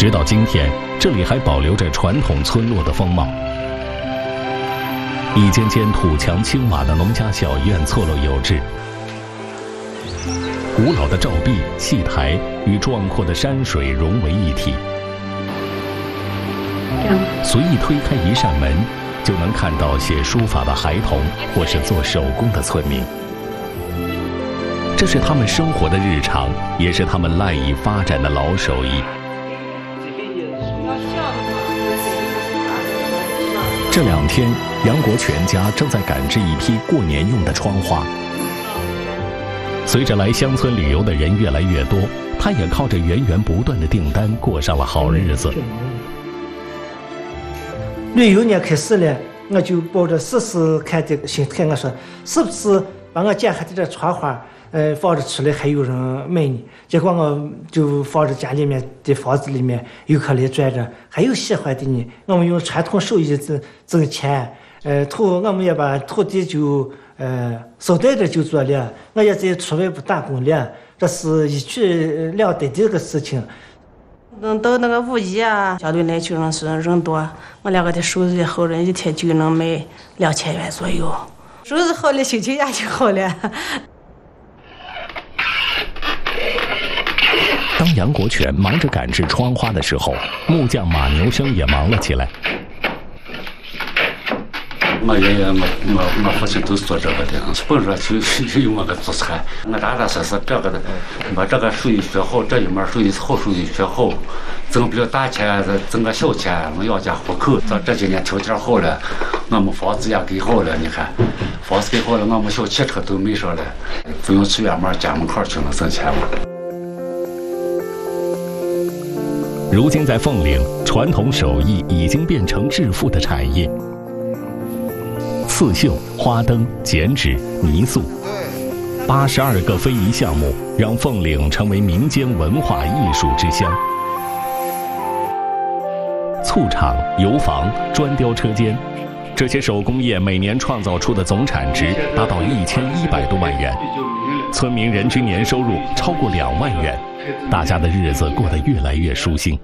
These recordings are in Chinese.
直到今天，这里还保留着传统村落的风貌。一间间土墙青瓦的农家小院错落有致，古老的照壁、戏台与壮阔的山水融为一体。随意推开一扇门，就能看到写书法的孩童或是做手工的村民。这是他们生活的日常，也是他们赖以发展的老手艺。这2天，杨国全家正在赶制一批过年用的窗花。随着来乡村旅游的人越来越多，他也靠着源源不断的订单过上了好日子。 旅游年开始了，我就抱着试试看的心态，我说是不是把我剪下的这窗花，放着出来还有人买呢？结果我就放着家里面的房子里面游客来转着，还有喜欢的呢。我们用传统手艺挣钱，我们也把土地就捎带着就做了，我也在出外部打工了，这是一举两得的这个事情。 到那个5一啊，相对来讲是人多，我2个的收入也好了，一天就能卖2000元左右，收入好了，心情也就好了。 当杨国全忙着赶制窗花的时候，木匠马牛生也忙了起来。 我爷爷、我父亲都是做这个的，本着就有我个祖产。我打算是这个的，把这个手艺学好，这一门手艺好手艺学好，挣不了大钱，挣个小钱，能养家糊口。这几年条件好了，我们房子也给好了，你看，房子给好了，我们小汽车都没上了，不用去远门家门口去了挣钱了。 如今在凤岭，传统手艺已经变成致富的产业。刺绣、花灯、剪纸、泥塑，82个非遗项目让凤岭成为民间文化艺术之乡。醋厂、油坊、砖雕车间，这些手工业每年创造出的总产值达到1100多万元，村民人均年收入超过2万元，大家的日子过得越来越舒心。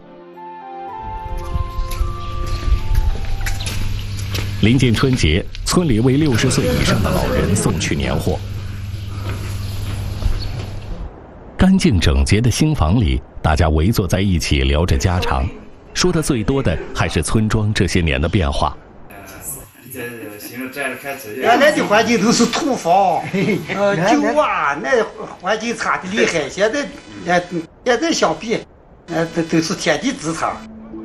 临近春节，村里为60岁以上的老人送去年货。干净整洁的新房里，大家围坐在一起聊着家常，说的最多的还是村庄这些年的变化。 原来的环境都是土房，旧啊，那环境差的厉害。现在相比，都是天地之差。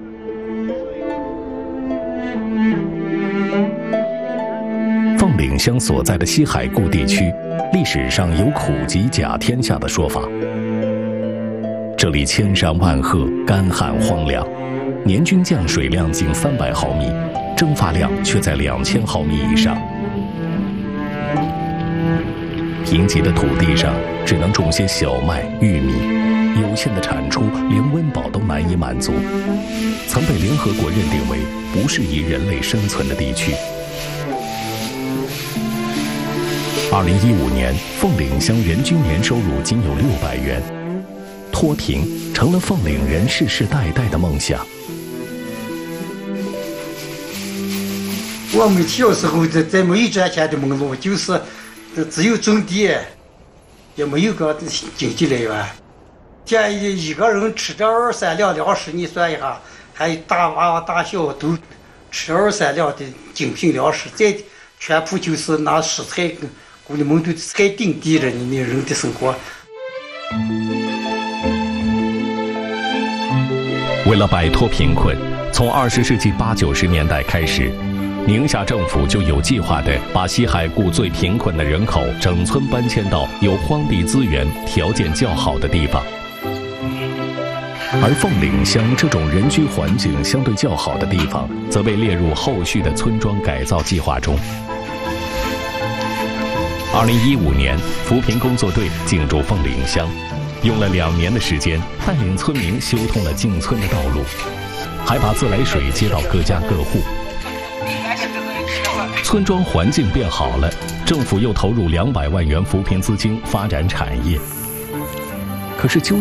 凤岭乡所在的西海固地区，历史上有苦极甲天下的说法。这里千山万壑，干旱荒凉，年均降水量仅300毫米，蒸发量却在2000毫米以上。贫瘠的土地上只能种些小麦、玉米，有限的产出连温饱都难以满足，曾被联合国认定为不适宜人类生存的地区。2015年，凤岭乡人均年收入仅有600元，脱贫成了凤岭人世世代代的梦想。 我们小时候在没有赚钱的门路，就是只有种地，也没有个经济来源。现一个人吃这2-3两粮食，你算一下，还有大娃娃大小都吃2-3两的精品粮食，再全部就是拿食材姑娘们都太顶地了，你人的生活。 为了摆脱贫困，从20世纪80、90年代开始，宁夏政府就有计划地把西海固最贫困的人口整村搬迁到有荒地资源、条件较好的地方。而凤岭乡这种人居环境相对较好的地方，则被列入后续的村庄改造计划中。2015年，扶贫工作队进驻凤岭乡，用了2年的时间，带领村民修通了进村的道路，还把自来水接到各家各户。村庄环境变好了，政府又投入200万元扶贫资金发展产业。可是究